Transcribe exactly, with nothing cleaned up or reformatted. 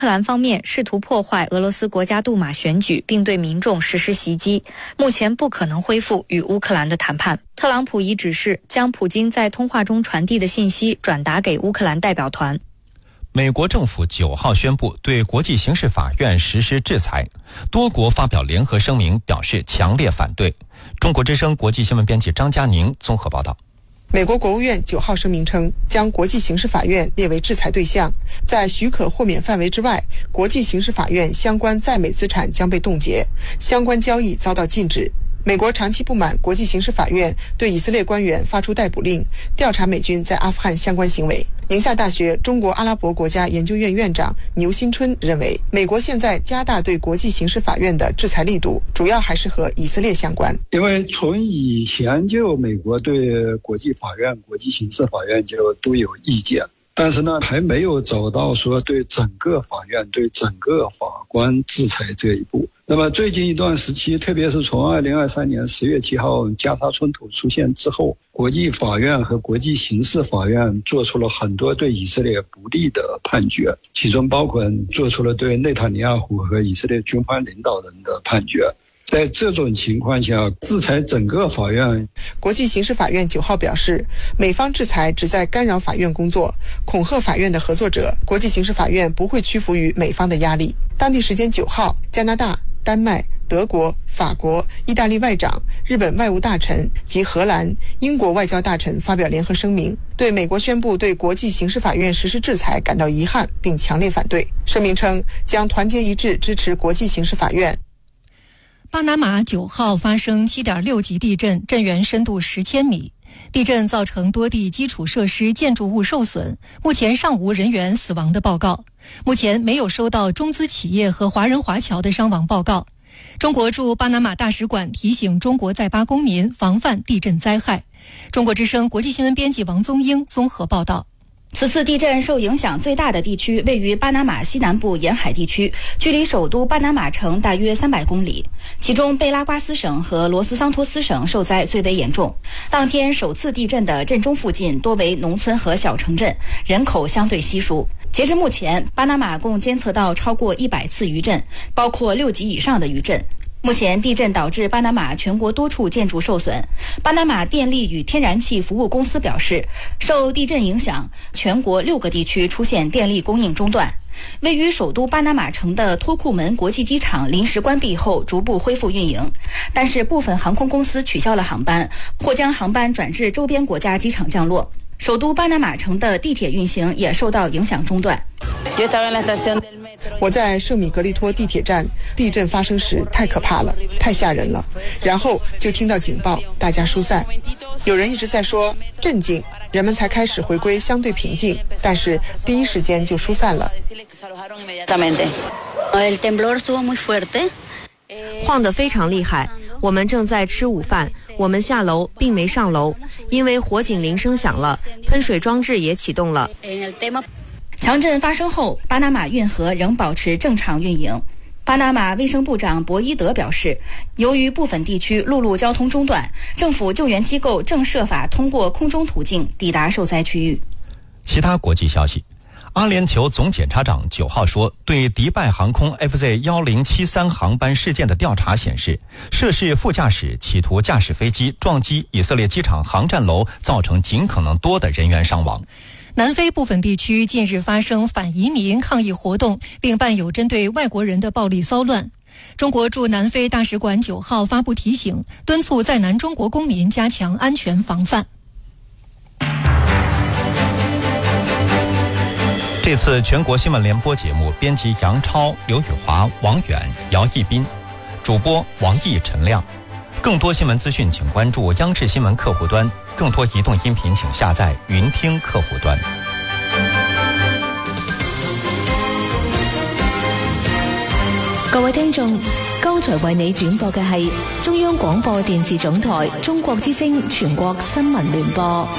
乌克兰方面试图破坏俄罗斯国家杜马选举，并对民众实施袭击，目前不可能恢复与乌克兰的谈判。特朗普已指示将普京在通话中传递的信息转达给乌克兰代表团。 美国政府九号宣布对国际刑事法院实施制裁，多国发表联合声明表示强烈反对。中国之声国际新闻编辑张佳宁综合报道。 美国国务院九号声明称，将国际刑事法院列为制裁对象，在许可豁免范围之外，国际刑事法院相关在美资产将被冻结，相关交易遭到禁止。美国长期不满国际刑事法院对以色列官员发出逮捕令，调查美军在阿富汗相关行为。宁夏大学中国阿拉伯国家研究院院长牛新春认为，美国现在加大对国际刑事法院的制裁力度，主要还是和以色列相关。 因为从以前就美国对国际法院、国际刑事法院就都有意见，但是呢，还没有走到说对整个法院、对整个法官制裁这一步。那么最近一段时期，特别是从二零二三年十月七号加沙冲突出现之后，国际法院和国际刑事法院做出了很多对以色列不利的判决，其中包括做出了对内塔尼亚胡和以色列军方领导人的判决。在这种情况下，制裁整个法院。 国际刑事法院九号表示，美方制裁旨在干扰法院工作，恐吓法院的合作者。国际刑事法院不会屈服于美方的压力。当地时间九号，加拿大、丹麦、德国、法国、意大利外长、日本外务大臣及荷兰、英国外交大臣发表联合声明，对美国宣布对国际刑事法院实施制裁感到遗憾，并强烈反对。声明称，将团结一致支持国际刑事法院。 巴拿马九号发生 七点六 级地震，震源深度十千米。地震造成多地基础设施建筑物受损，目前尚无人员死亡的报告。目前没有收到中资企业和华人华侨的伤亡报告。中国驻巴拿马大使馆提醒中国在巴公民防范地震灾害。中国之声国际新闻编辑王宗英综合报道。 此次地震受影响最大的地区位于巴拿马西南部沿海地区，距离首都巴拿马城大约三百公里。其中贝拉瓜斯省和罗斯桑托斯省受灾最为严重。当天首次地震的震中附近多为农村和小城镇，人口相对稀疏。截至目前，巴拿马共监测到超过一百次余震，包括六级以上的余震。目前地震导致巴拿马全国多处建筑受损。巴拿马电力与天然气服务公司表示，受地震影响，全国六个地区出现电力供应中断。位于首都巴拿马城的托库门国际机场临时关闭后逐步恢复运营，但是部分航空公司取消了航班，或将航班转至周边国家机场降落。首都巴拿马城的地铁运行也受到影响中断。 我在圣米格利托地铁站，地震发生时太可怕了，太吓人了，然后就听到警报，大家疏散。有人一直在说镇静，人们才开始回归相对平静，但是第一时间就疏散了。 晃得非常厉害，我们正在吃午饭，我们下楼并没上楼，因为火警铃声响了，喷水装置也启动了。 强震发生后，巴拿马运河仍保持正常运营。巴拿马卫生部长博伊德表示，由于部分地区陆路交通中断，政府救援机构正设法通过空中途径抵达受灾区域。 其他国际消息，阿联酋总检察长九号说，对迪拜航空 F Z 一零七三航班事件的调查显示，涉事副驾驶企图驾驶飞机撞击以色列机场航站楼，造成尽可能多的人员伤亡。 南非部分地区近日发生反移民抗议活动，并伴有针对外国人的暴力骚乱。中国驻南非大使馆九号发布提醒，敦促在南中国公民加强安全防范。 这次全国新闻联播节目编辑杨超、刘宇华、王远、姚一斌，主播王毅、陈亮。更多新闻资讯请关注央视新闻客户端，更多移动音频请下载云听客户端。 各位聽眾，剛才為你轉播嘅係中央廣播電視總台中國之聲全國新聞聯播。